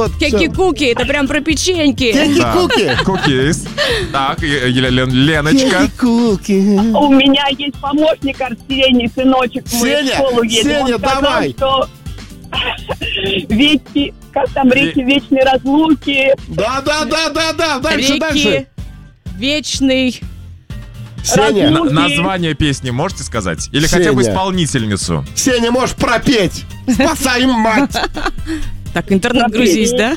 Кеки-куки, это прям про печеньки. Кеки-куки. Кукис. Так, Леночка. Кеки-куки. У меня есть помощник Арсений, сыночек мой в школу едет. Сеня, Он сказал, давай. что реки, как там, реки вечной разлуки. Да. Дальше. Реки, вечный. Сеня, Название песни можете сказать? Или Сеня. хотя бы исполнительницу? Сеня, можешь пропеть. Спасай мать. Так, интернет грузись, да?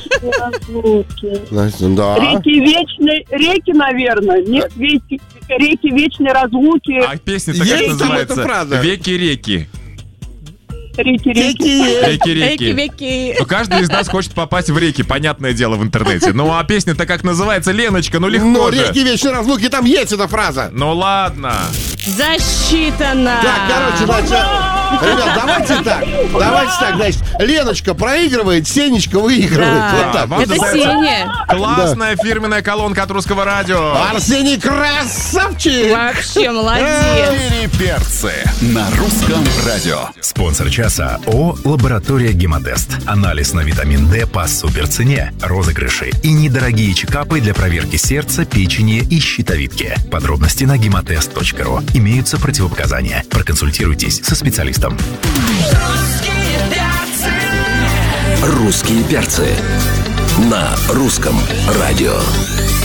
Да. Реки вечной, реки, наверное. Нет, реки вечной разлуки. А песня-то как Есть там эта называется? фраза? Веки-реки. Реки. Реки-реки. Эки-веки. Ну, каждый из нас хочет попасть в реки, понятное дело, в интернете. Ну, а песня-то как называется? Леночка, ну легко Ну, же. реки вечной разлуки, там есть эта фраза. Ну, ладно. Засчитано. Так, короче, значит, ребят, давайте так, значит, Леночка проигрывает, Сенечка выигрывает. Да. Вот так. Вам Это достается Сеня. классная фирменная колонка от Русского радио. Арсений красавчик! Вообще молодец. Четыре перцы на Русском радио. Спонсор часа ООО «Лаборатория Гемотест». Анализ на витамин D по суперцене. Розыгрыши и недорогие чекапы для проверки сердца, печени и щитовидки. Подробности на гемотест.ру. Имеются противопоказания. Проконсультируйтесь со специалистом. «Русские перцы» на Русском радио.